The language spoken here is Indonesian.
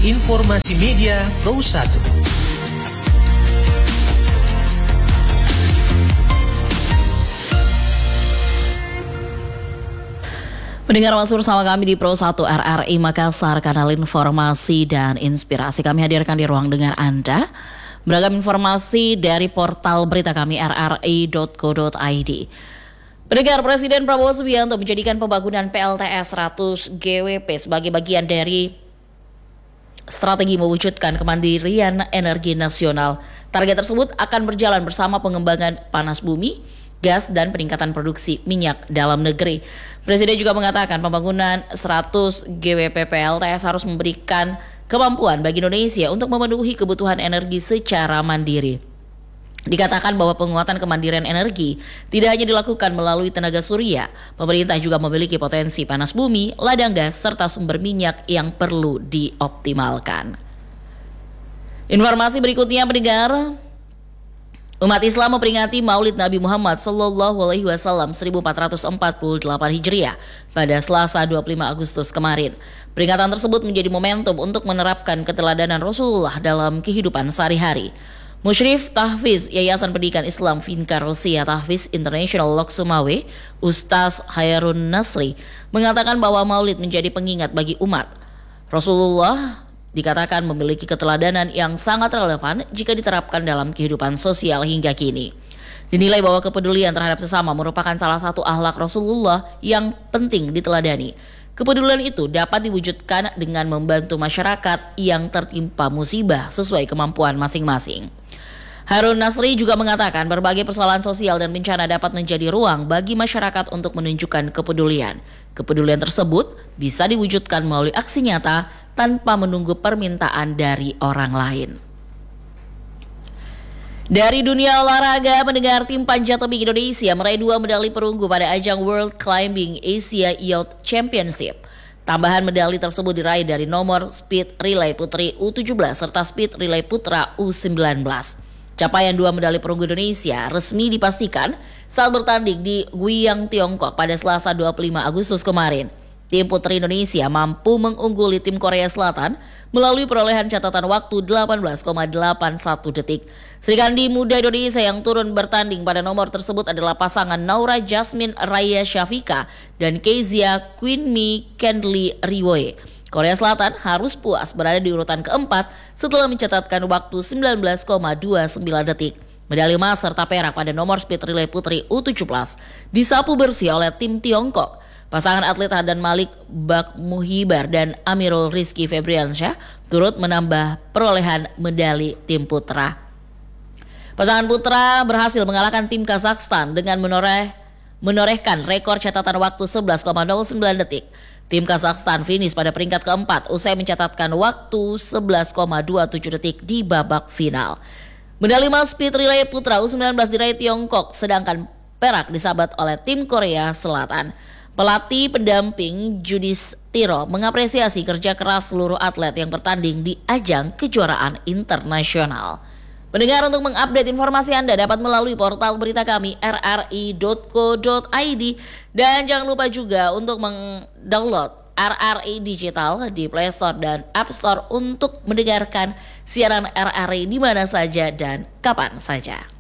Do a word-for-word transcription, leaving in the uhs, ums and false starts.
Informasi Media Pro satu. Mendengar masuk bersama kami di Pro satu R R I Makassar, kanal informasi dan inspirasi. Kami hadirkan di ruang dengar Anda beragam informasi dari portal berita kami r r i dot co dot i d. Pendengar, Presiden Prabowo Subianto menjadikan pembangunan P L T S seratus G W P sebagai bagian dari strategi mewujudkan kemandirian energi nasional. Target tersebut akan berjalan bersama pengembangan panas bumi, gas, dan peningkatan produksi minyak dalam negeri. Presiden juga mengatakan pembangunan seratus G W P P L T S harus memberikan kemampuan bagi Indonesia untuk memenuhi kebutuhan energi secara mandiri. Dikatakan bahwa penguatan kemandirian energi tidak hanya dilakukan melalui tenaga surya, pemerintah juga memiliki potensi panas bumi, ladang gas, serta sumber minyak yang perlu dioptimalkan. Informasi berikutnya, pendengar. Umat Islam memperingati Maulid Nabi Muhammad Sallallahu Alaihi Wasallam seribu empat ratus empat puluh delapan Hijriah pada Selasa dua puluh lima Agustus kemarin. Peringatan tersebut menjadi momentum untuk menerapkan keteladanan Rasulullah dalam kehidupan sehari-hari. Musyrif Tahfiz Yayasan Pendidikan Islam Finca Rosia Tahfiz International Lok Sumawe, Ustaz Hairun Nasri, mengatakan bahwa Maulid menjadi pengingat bagi umat. Rasulullah dikatakan memiliki keteladanan yang sangat relevan jika diterapkan dalam kehidupan sosial hingga kini. Dinilai bahwa kepedulian terhadap sesama merupakan salah satu akhlak Rasulullah yang penting diteladani. Kepedulian itu dapat diwujudkan dengan membantu masyarakat yang tertimpa musibah sesuai kemampuan masing-masing. Harun Nasri juga mengatakan berbagai persoalan sosial dan bencana dapat menjadi ruang bagi masyarakat untuk menunjukkan kepedulian. Kepedulian tersebut bisa diwujudkan melalui aksi nyata tanpa menunggu permintaan dari orang lain. Dari dunia olahraga, pendengar, tim panjat tebing Indonesia meraih dua medali perunggu pada ajang World Climbing Asia Youth Championship. Tambahan medali tersebut diraih dari nomor speed relay putri U tujuh belas serta speed relay putra U sembilan belas. Capaian dua medali perunggu Indonesia resmi dipastikan saat bertanding di Guiyang, Tiongkok pada Selasa dua puluh lima Agustus kemarin. Tim putri Indonesia mampu mengungguli tim Korea Selatan melalui perolehan catatan waktu delapan belas koma delapan satu detik. Serikandi muda Indonesia yang turun bertanding pada nomor tersebut adalah pasangan Naura Jasmine Raya Syafika dan Kezia Queenmi Kendley Riwoe. Korea Selatan harus puas berada di urutan keempat setelah mencatatkan waktu sembilan belas koma dua sembilan detik. Medali emas serta perak pada nomor speed relay putri U tujuh belas disapu bersih oleh tim Tiongkok. Pasangan atlet Hadan Malik Bak Muhibar dan Amirul Rizky Febriansyah turut menambah perolehan medali tim putra. Pasangan putra berhasil mengalahkan tim Kazakhstan dengan menoreh, menorehkan rekor catatan waktu sebelas koma nol sembilan detik. Tim Kazakhstan finish pada peringkat keempat usai mencatatkan waktu sebelas koma dua tujuh detik di babak final. Medali emas speed relay putra U sembilan belas diraih Tiongkok, sedangkan perak disabat oleh tim Korea Selatan. Pelatih pendamping Judis Tiro mengapresiasi kerja keras seluruh atlet yang bertanding di ajang kejuaraan internasional. Pendengar, untuk mengupdate informasi Anda dapat melalui portal berita kami r r i dot co dot i d dan jangan lupa juga untuk mendownload R R I Digital di Play Store dan App Store untuk mendengarkan siaran R R I di mana saja dan kapan saja.